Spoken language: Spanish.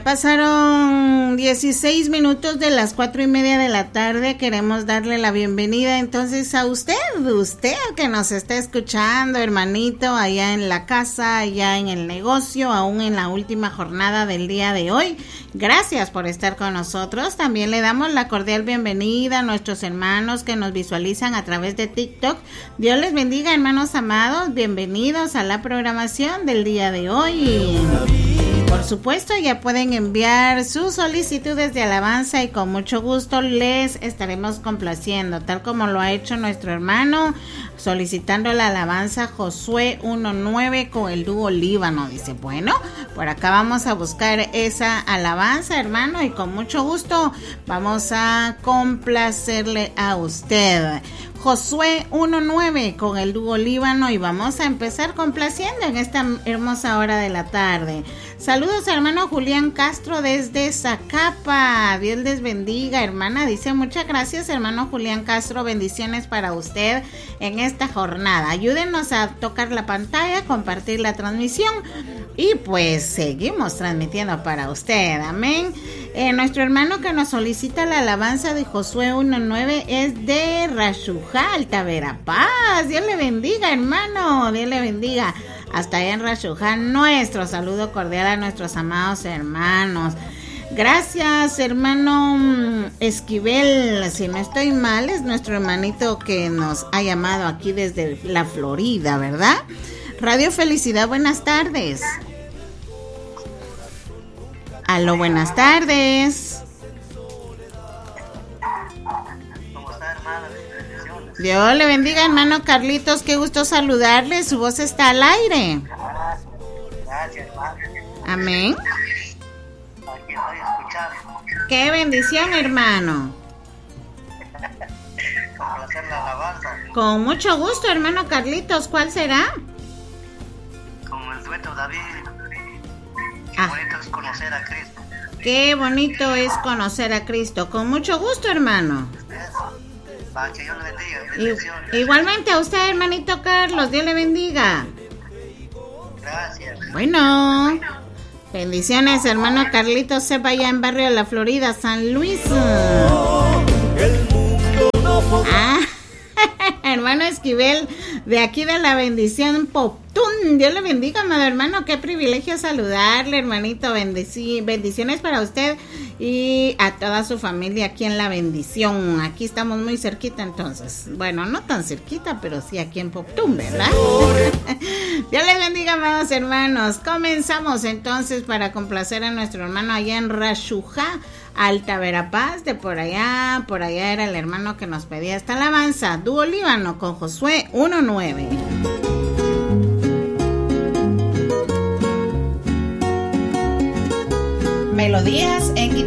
pasaron 16 minutos de las 4:30 de la tarde. Queremos darle la bienvenida entonces a usted que nos está escuchando, hermanito, allá en la casa, allá en el negocio, aún en la última jornada del día de hoy. Gracias por estar con nosotros. También le damos la cordial bienvenida a nuestros hermanos que nos visualizan a través de TikTok. Dios les bendiga, hermanos amados. Bienvenidos a la programación del día de hoy. Por supuesto, ya pueden enviar sus solicitudes de alabanza y con mucho gusto les estaremos complaciendo, tal como lo ha hecho nuestro hermano, solicitando la alabanza Josué 1:9 con el dúo Líbano. Dice, bueno, por acá vamos a buscar esa alabanza, hermano, y con mucho gusto vamos a complacerle a usted. Josué 1:9 con el dúo Líbano, y vamos a empezar complaciendo en esta hermosa hora de la tarde. Saludos, hermano Julián Castro desde Zacapa. Dios les bendiga, hermana. Dice, muchas gracias, hermano Julián Castro. Bendiciones para usted en esta jornada. Ayúdenos a tocar la pantalla, compartir la transmisión y pues seguimos transmitiendo para usted. Amén. Nuestro hermano que nos solicita la alabanza de Josué 1:9 es de Rashujá, Alta Verapaz. Dios le bendiga, hermano. Dios le bendiga. Hasta allá en Rashujá, nuestro saludo cordial a nuestros amados hermanos. Gracias, hermano Esquivel. Si no estoy mal, es nuestro hermanito que nos ha llamado aquí desde la Florida, ¿verdad? Radio Felicidad, buenas tardes. Aló, buenas tardes. ¿Cómo está, hermano? Dios le bendiga, hermano Carlitos. Qué gusto saludarle. Su voz está al aire. Gracias, hermano. Amén. Aquí estoy escuchando. Qué bendición, hermano. Con placer la alabanza. Con mucho gusto, hermano Carlitos. ¿Cuál será? Con el dueto David. Qué bonito es conocer a Cristo. Qué bonito es conocer a Cristo. Con mucho gusto, hermano. Para que Dios le bendiga. Bendiciones. Igualmente a usted, hermanito Carlos. Dios le bendiga. Gracias. Bueno. Bendiciones, hermano Carlitos. Sepa allá en barrio de la Florida, San Luis. Hermano Esquivel, de aquí de la bendición Poptún. Dios le bendiga, amado hermano. Qué privilegio saludarle, hermanito. Bendiciones para usted y a toda su familia aquí en la bendición. Aquí estamos muy cerquita, entonces. Bueno, no tan cerquita, pero sí aquí en Poptún, ¿verdad? Dios les bendiga, amados hermanos. Comenzamos entonces para complacer a nuestro hermano allá en Rashujá, Alta Verapaz. De por allá era el hermano que nos pedía esta alabanza, dúo Líbano con Josué 1:9. Melodías en